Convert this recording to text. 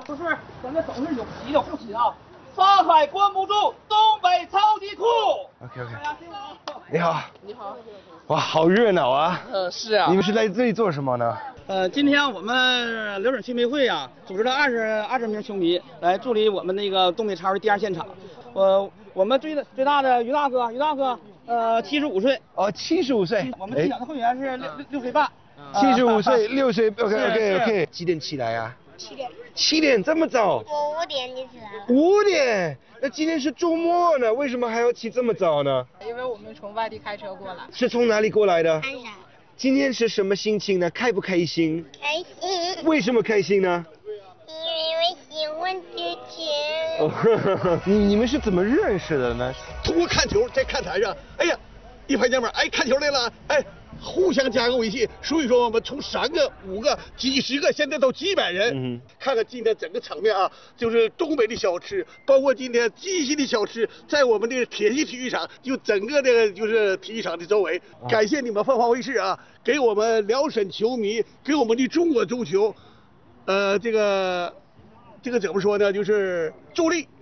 不是，咱们总是有急的不急啊。山海关不住，东北超级酷。 OK。 大家辛苦。 你好。 你好。 哇，好热闹啊！ 是啊。 你们是来这里做什么呢？ 今天我们辽沈青梅会啊，组织了20名球迷来助力我们那个东北超的第2现场。我们最大的于大哥，75岁。 哦，75岁。 我们最小的会员是6岁半。 75岁，6岁。OK。几点起来啊 7点。 7点这么早？ 我5点就起来了。 5点？那今天是周末呢，为什么还要起这么早呢？ 因为我们从外地开车过来。 是从哪里过来的？ 鞍山。 今天是什么心情呢？开不开心？ 开心。 为什么开心呢？ 因为我喜欢球球。 你们是怎么认识的呢？ 通过看球在看台上，哎呀，一拍肩膀，哎，看球来了，哎，互相加个微信。所以说我们从3个、5个、几十个，现在到几百人。看看今天整个场面啊，就是东北的小吃，包括今天鸡西的小吃，在我们的铁西体育场，就整个这个就是体育场的周围。感谢你们凤凰卫视啊，给我们辽沈球迷，给我们的中国足球，这个怎么说呢？就是助力。